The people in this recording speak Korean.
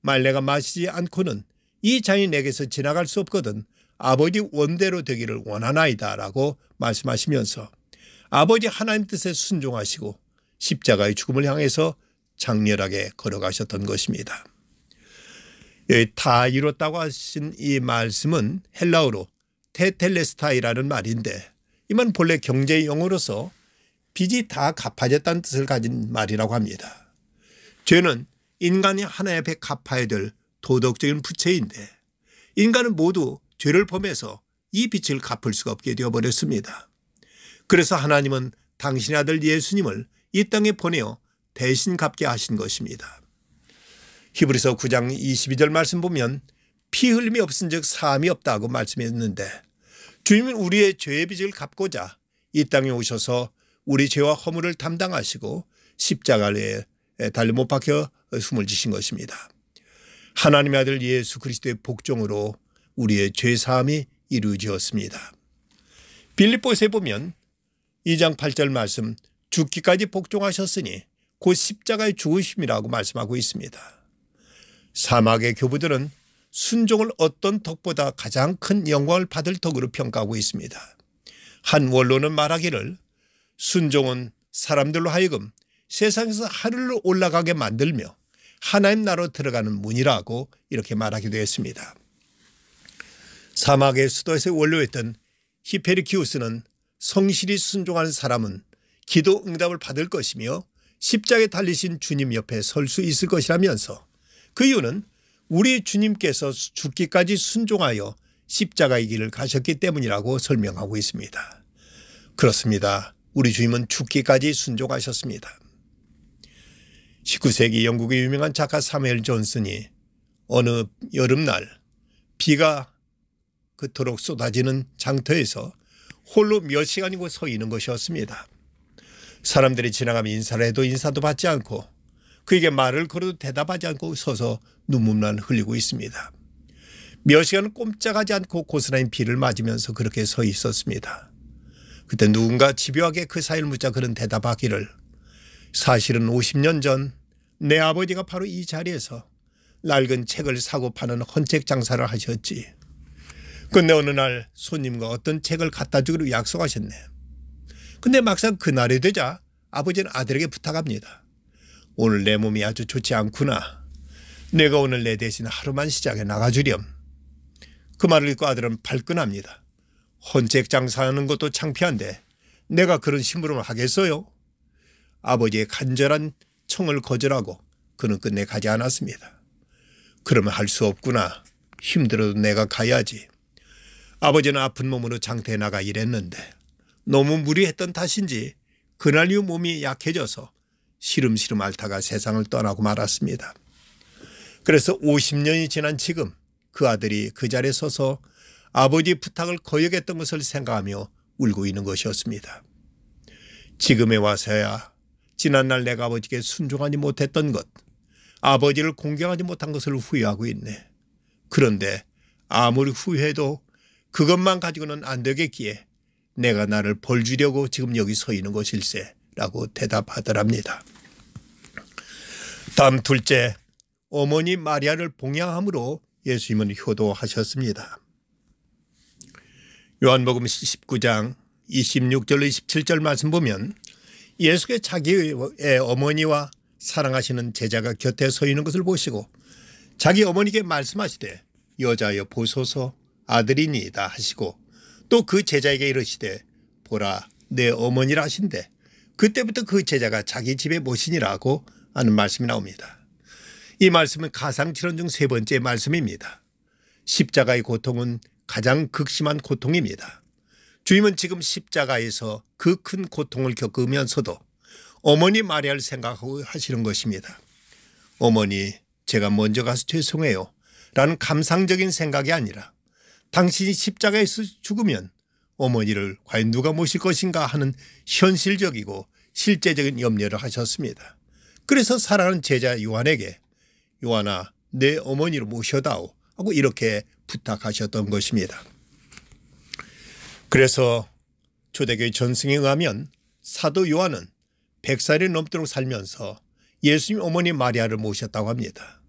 만일 내가 마시지 않고는 이 잔이 내게서 지나갈 수 없거든 아버지 원대로 되기를 원하나이다 라고 말씀하시면서 아버지 하나님 뜻에 순종하시고 십자가의 죽음을 향해서 장렬하게 걸어가셨던 것입니다. 다 이뤘다고 하신 이 말씀은 헬라어로 테텔레스타이라는 말인데 이 말은 본래 경제 용어로서 빚이 다 갚아졌다는 뜻을 가진 말이라고 합니다. 죄는 인간이 하나님 앞에 갚아야 될 도덕적인 부채인데 인간은 모두 죄를 범해서 이 빚을 갚을 수가 없게 되어버렸습니다. 그래서 하나님은 당신의 아들 예수님을 이 땅에 보내어 대신 갚게 하신 것입니다. 히브리서 9장 22절 말씀 보면 피 흘림이 없은즉 사함이 없다고 말씀했는데 주님은 우리의 죄의 빚을 갚고자 이 땅에 오셔서 우리 죄와 허물을 담당하시고 십자가에 달려 못 박혀 숨을 지신 것입니다. 하나님의 아들 예수 그리스도의 복종으로 우리의 죄 사함이 이루어졌습니다. 빌립보서에 보면 2장 8절 말씀 죽기까지 복종하셨으니 곧 십자가의 죽으심이라고 말씀하고 있습니다. 사막의 교부들은 순종을 어떤 덕보다 가장 큰 영광을 받을 덕으로 평가하고 있습니다. 한 원로는 말하기를 순종은 사람들로 하여금 세상에서 하늘로 올라가게 만들며 하나님 나라로 들어가는 문이라고 이렇게 말하기도 했습니다. 사막의 수도에서 원로였던 히페리키우스는 성실히 순종하는 사람은 기도 응답을 받을 것이며 십자가에 달리신 주님 옆에 설 수 있을 것이라면서 그 이유는 우리 주님께서 죽기까지 순종하여 십자가의 길을 가셨기 때문이라고 설명하고 있습니다. 그렇습니다. 우리 주님은 죽기까지 순종하셨습니다. 19세기 영국의 유명한 작가 사무엘 존슨이 어느 여름날 비가 그토록 쏟아지는 장터에서 홀로 몇 시간이고 서 있는 것이었습니다. 사람들이 지나가며 인사를 해도 인사도 받지 않고 그에게 말을 걸어도 대답하지 않고 서서 눈물만 흘리고 있습니다. 몇 시간은 꼼짝하지 않고 고스란히 비를 맞으면서 그렇게 서 있었습니다. 그때 누군가 집요하게 그 사이를 묻자 그런 대답하기를 사실은 50년 전 내 아버지가 바로 이 자리에서 낡은 책을 사고 파는 헌책 장사를 하셨지. 근데 어느 날 손님과 어떤 책을 갖다 주기로 약속하셨네. 근데 막상 그날이 되자 아버지는 아들에게 부탁합니다. 오늘 내 몸이 아주 좋지 않구나. 내가 오늘 내 대신 하루만 시장에 나가주렴. 그 말을 듣고 아들은 발끈합니다. 헌책 장사하는 것도 창피한데 내가 그런 심부름을 하겠어요? 아버지의 간절한 청을 거절하고 그는 끝내 가지 않았습니다. 그러면 할 수 없구나. 힘들어도 내가 가야지. 아버지는 아픈 몸으로 장터에 나가 일했는데 너무 무리했던 탓인지 그날 이후 몸이 약해져서 시름시름 앓다가 세상을 떠나고 말았습니다. 그래서 50년이 지난 지금 그 아들이 그 자리에 서서 아버지의 부탁을 거역했던 것을 생각하며 울고 있는 것이었습니다. 지금에 와서야 지난날 내가 아버지께 순종하지 못했던 것, 아버지를 공경하지 못한 것을 후회하고 있네. 그런데 아무리 후회해도 그것만 가지고는 안 되겠기에 내가 나를 벌 주려고 지금 여기 서 있는 것일세 라고 대답하더랍니다. 다음 둘째, 어머니 마리아를 봉양함으로 예수님은 효도하셨습니다. 요한복음 19장 26절로 27절 말씀 보면 예수께 자기의 어머니와 사랑하시는 제자가 곁에 서 있는 것을 보시고 자기 어머니께 말씀하시되 여자여 보소서 아들이니이다 하시고 또 그 제자에게 이르시되 보라 내 어머니라 하신대 그때부터 그 제자가 자기 집에 모시니라고 하는 말씀이 나옵니다. 이 말씀은 가상칠언 중 세 번째 말씀입니다. 십자가의 고통은 가장 극심한 고통입니다. 주님은 지금 십자가에서 그 큰 고통을 겪으면서도 어머니 마리아를 생각하고 하시는 것입니다. 어머니 제가 먼저 가서 죄송해요 라는 감상적인 생각이 아니라 당신이 십자가에서 죽으면 어머니를 과연 누가 모실 것인가 하는 현실적이고 실제적인 염려를 하셨습니다. 그래서 사랑하는 제자 요한에게 요한아 내 어머니를 모셔다오 하고 이렇게 부탁하셨던 것입니다. 그래서 초대교회 전승에 의하면 사도 요한은 100살이 넘도록 살면서 예수님 어머니 마리아를 모셨다고 합니다.